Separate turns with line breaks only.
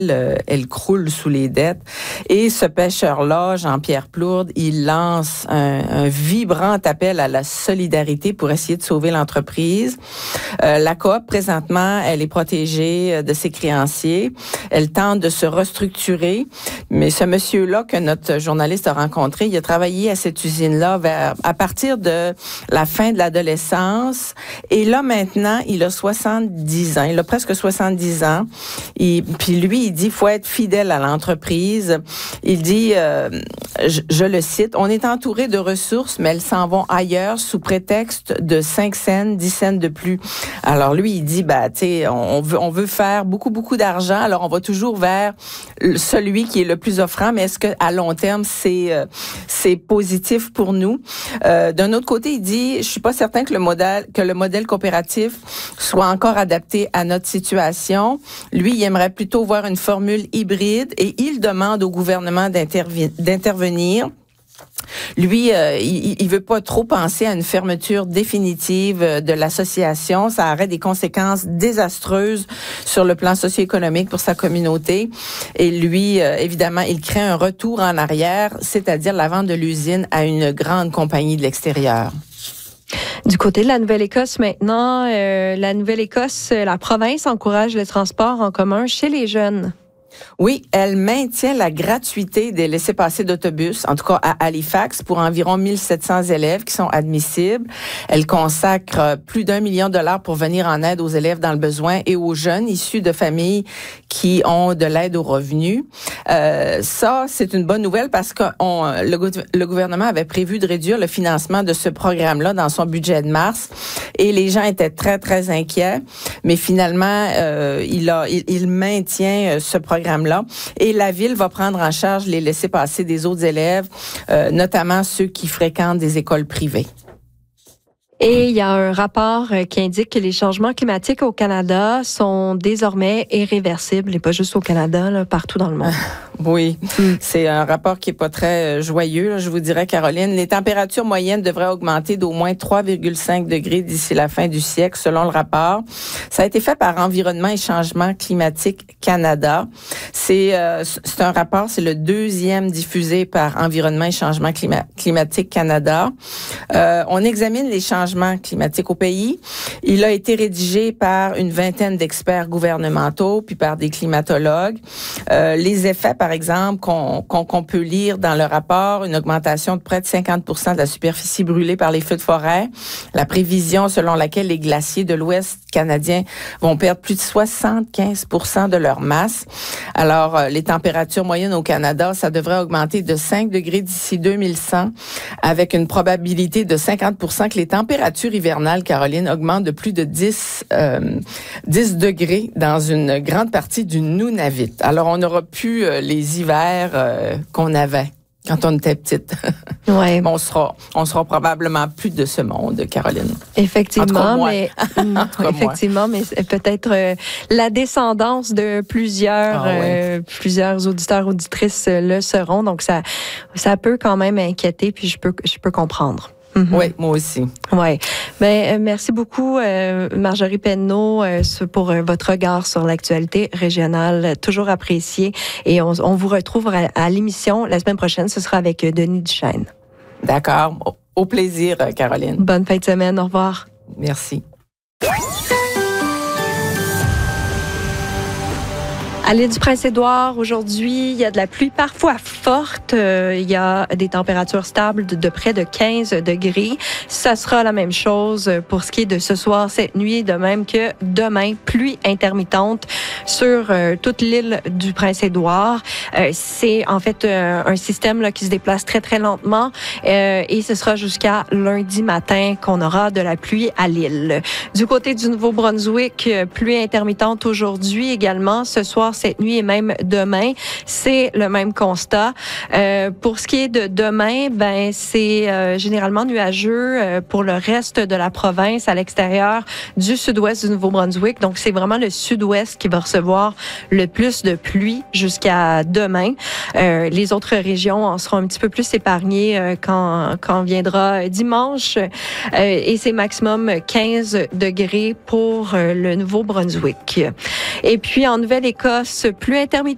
elle croule sous les dettes. Et ce pêcheur-là, Jean-Pierre Plourde, il lance un vibrant appel à la solidarité pour essayer de sauver l'entreprise. La coop, présentement, elle est protégée de ses créanciers. Elle tente de se restructurer. Mais ce monsieur-là que notre journaliste a rencontré, il a travaillé à cette usine-là à partir de la fin de l'adolescence. Et là, maintenant, il a 70 ans. Il a presque 70 ans. Puis lui, il dit qu'il faut être fidèle à l'entreprise. Il dit, je le cite, « On est entouré de ressources, mais elles s'en vont ailleurs sous prétexte de 5 cents, 10 cents de plus. » Alors lui, il dit, tu sais, on veut faire beaucoup d'argent, alors on va toujours vers celui qui est le plus offrant, mais est-ce qu'à long terme, c'est positif pour nous? D'un autre côté, il dit, je suis pas certain que le modèle coopératif soit encore adapté à notre situation. Lui, il aimerait plutôt voir une formule hybride et il demande au gouvernement d'intervenir. Lui, il veut pas trop penser à une fermeture définitive de l'association. Ça aurait des conséquences désastreuses sur le plan socio-économique pour sa communauté. Et lui, évidemment, il crée un retour en arrière, c'est-à-dire la vente de l'usine à une grande compagnie de l'extérieur.
Du côté de la Nouvelle-Écosse maintenant, la province encourage le transport en commun chez les jeunes.
Oui, elle maintient la gratuité des laissez-passer d'autobus, en tout cas à Halifax, pour environ 1700 élèves qui sont admissibles. Elle consacre plus d'1 million de dollars pour venir en aide aux élèves dans le besoin et aux jeunes issus de familles qui ont de l'aide aux revenus. Ça, c'est une bonne nouvelle parce que le gouvernement avait prévu de réduire le financement de ce programme-là dans son budget de mars et les gens étaient très, très inquiets. Mais finalement, il maintient ce programme-là. Et la Ville va prendre en charge les laissez-passer des autres élèves, notamment ceux qui fréquentent des écoles privées.
Et il y a un rapport qui indique que les changements climatiques au Canada sont désormais irréversibles, et pas juste au Canada, là, partout dans le monde.
Oui, c'est un rapport qui est pas très joyeux, là, je vous dirais, Caroline. Les températures moyennes devraient augmenter d'au moins 3,5 degrés d'ici la fin du siècle, selon le rapport. Ça a été fait par Environnement et Changement climatique Canada. C'est un rapport, c'est le deuxième diffusé par Environnement et Changement climatique Canada. On examine les changements climatiques au pays. Il a été rédigé par une vingtaine d'experts gouvernementaux puis par des climatologues. Les effets, par exemple, qu'on peut lire dans le rapport, une augmentation de près de 50% de la superficie brûlée par les feux de forêt, la prévision selon laquelle les glaciers de l'Ouest canadien vont perdre plus de 75% de leur masse. Alors, les températures moyennes au Canada, ça devrait augmenter de 5 degrés d'ici 2100, avec une probabilité de 50% que les températures hivernales, Caroline, augmentent de plus de 10 degrés dans une grande partie du Nunavut. Alors, on n'aura plus les hivers qu'on avait quand on était petite.
Ouais.
On sera probablement plus de ce monde, Caroline.
Effectivement, mais peut-être la descendance de plusieurs auditeurs auditrices le seront. Donc ça peut quand même inquiéter, puis je peux comprendre. Mm-hmm.
Oui, moi aussi.
Oui. Merci beaucoup, Marjorie Penneau, pour votre regard sur l'actualité régionale, toujours apprécié. Et on vous retrouve à l'émission la semaine prochaine. Ce sera avec Denis Duchesne.
D'accord. Au plaisir, Caroline.
Bonne fin de semaine. Au revoir.
Merci.
À l'île du Prince-Édouard, aujourd'hui, il y a de la pluie parfois forte. Il y a des températures stables de près de 15 degrés. Ça sera la même chose pour ce qui est de ce soir, cette nuit, de même que demain, pluie intermittente sur toute l'île du Prince-Édouard. C'est en fait un système là, qui se déplace très, très lentement et ce sera jusqu'à lundi matin qu'on aura de la pluie à l'île. Du côté du Nouveau-Brunswick, pluie intermittente aujourd'hui également. Ce soir, cette nuit et même demain, c'est le même constat. Pour ce qui est de demain, c'est généralement nuageux pour le reste de la province à l'extérieur du sud-ouest du Nouveau-Brunswick. Donc, c'est vraiment le sud-ouest qui va recevoir le plus de pluie jusqu'à demain. Les autres régions en seront un petit peu plus épargnées quand viendra dimanche. Et c'est maximum 15 degrés pour le Nouveau-Brunswick. Et puis, en Nouvelle-Écosse, pluie intermittente